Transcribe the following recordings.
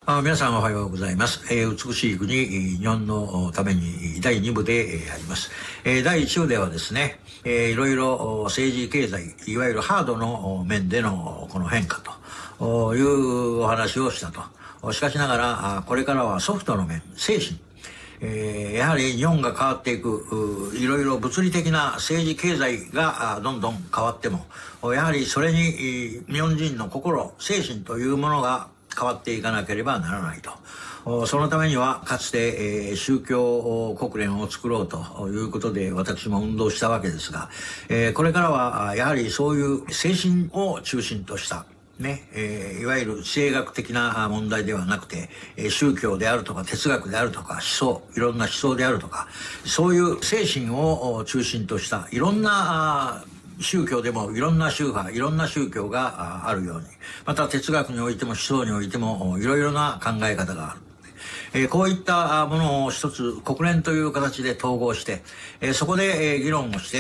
皆さんおはようございます。美しい国、日本のために第2部であります。第1部ではですね、いろいろ政治経済、いわゆるハードの面でのこの変化というお話をしたと。しかしながら、これからはソフトの面、精神。やはり日本が変わっていく、いろいろ物理的な政治経済がどんどん変わっても、やはりそれに日本人の心、精神というものが変わっていかなければならないと。そのためにはかつて、宗教国連を作ろうということで私も運動したわけですが、これからはやはりそういう精神を中心としたね、いわゆる地政学的な問題ではなくて、宗教であるとか哲学であるとか思想、いろんな思想であるとか、そういう精神を中心としたいろんな宗教でもいろんな宗派、いろんな宗教があるように、また哲学においても思想においてもいろいろな考え方がある。こういったものを一つ国連という形で統合して、そこで議論をして、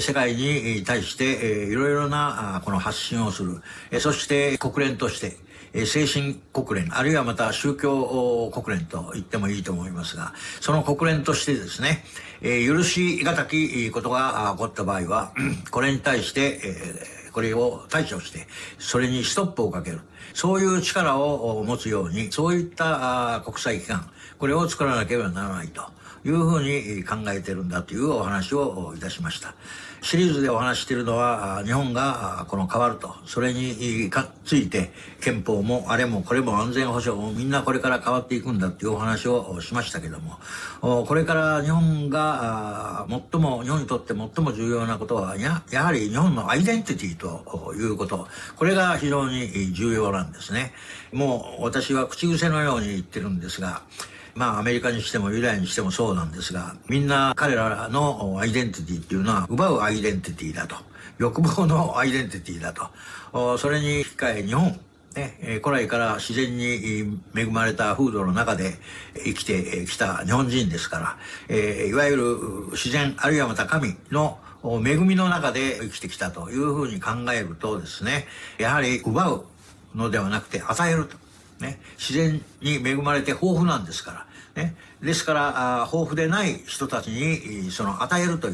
世界に対していろいろなこの発信をする。そして国連として、精神国連、あるいはまた宗教国連と言ってもいいと思いますが、その国連としてですね、許しがたきことが起こった場合は、これに対して、これを対処して、それにストップをかける。そういう力を持つように、そういった国際機関、これを作らなければならないというふうに考えているんだというお話をいたしました。シリーズでお話しているのは、日本がこの変わると、それについて憲法もあれもこれも安全保障もみんなこれから変わっていくんだというお話をしましたけども、これから日本が日本にとって最も重要なことはやはり日本のアイデンティティということ、これが非常に重要なんですね。もう私は口癖のように言ってるんですが、アメリカにしてもユダヤにしてもそうなんですが、みんな彼らのアイデンティティっていうのは奪うアイデンティティだと。欲望のアイデンティティだと。それに引き換え日本、古来から自然に恵まれた風土の中で生きてきた日本人ですから、いわゆる自然あるいはまた神の恵みの中で生きてきたというふうに考えるとですね、やはり奪うのではなくて与えると。自然に恵まれて豊富なんですから。ですから、豊富でない人たちにその与えるという、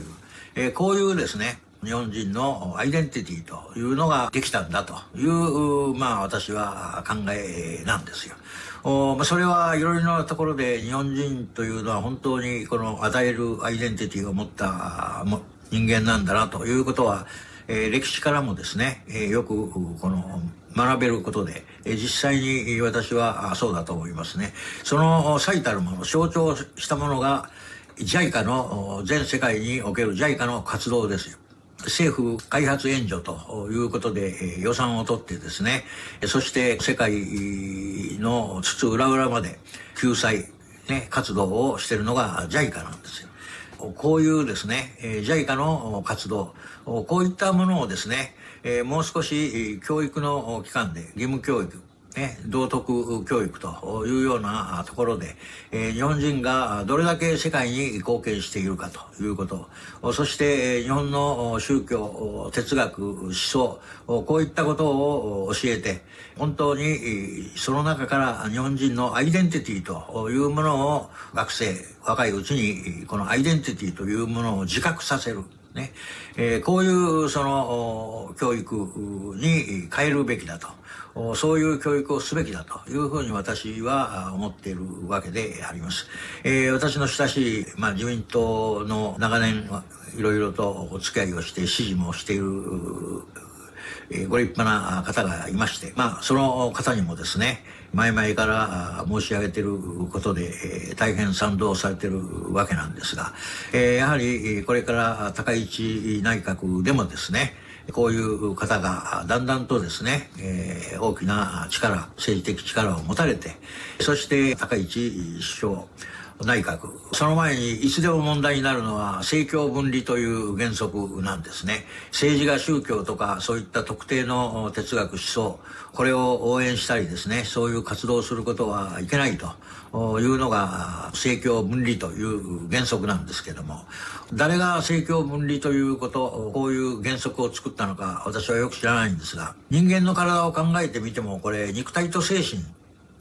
こういうですね、日本人のアイデンティティというのができたんだという、私は考えなんですよ。それはいろいろなところで日本人というのは本当にこの与えるアイデンティティを持った人間なんだなということは、歴史からもですね、よくこの学べることで、実際に私はそうだと思いますね。その最たるもの、象徴したものが JICA の全世界における JICA の活動ですよ。政府開発援助ということで予算を取ってですね、そして世界の津々浦々まで救済、活動をしているのが JICA なんですよ。こういうですね、JICA の活動、こういったものをですね、もう少し教育の機関で義務教育、道徳教育というようなところで、日本人がどれだけ世界に貢献しているかということ、そして日本の宗教、哲学、思想、こういったことを教えて、本当にその中から日本人のアイデンティティというものを学生、若いうちにこのアイデンティティというものを自覚させる。こういうその教育に変えるべきだと、そういう教育をすべきだというふうに私は思っているわけであります。私の親しい、自民党の長年いろいろとお付き合いをして支持もしているご立派な方がいまして、その方にもですね、前々から申し上げていることで、大変賛同されているわけなんですが、やはりこれから高市内閣でもですね、こういう方がだんだんとですね、大きな力、政治的力を持たれて、そして高市首相、内閣、その前にいつでも問題になるのは政教分離という原則なんですね。政治が宗教とかそういった特定の哲学思想、これを応援したりですね、そういう活動をすることはいけないというのが政教分離という原則なんですけども、誰が政教分離ということ、こういう原則を作ったのか私はよく知らないんですが、人間の体を考えてみてもこれ肉体と精神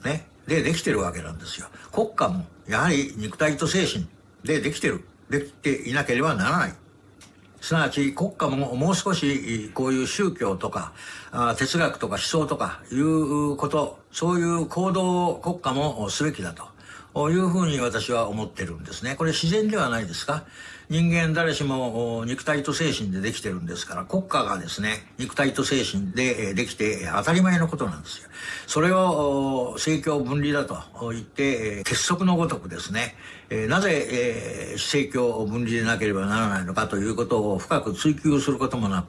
ね、できてるわけなんですよ。国家もやはり肉体と精神でできていなければならない。すなわち国家ももう少しこういう宗教とか哲学とか思想とかいうこと、そういう行動を国家もすべきだというふうに私は思ってるんですね。これ自然ではないですか。人間誰しも肉体と精神でできてるんですから、国家がですね、肉体と精神でできて当たり前のことなんですよ。それを政教分離だと言って結束のごとくですね、なぜ政教分離でなければならないのかということを深く追求することもなく、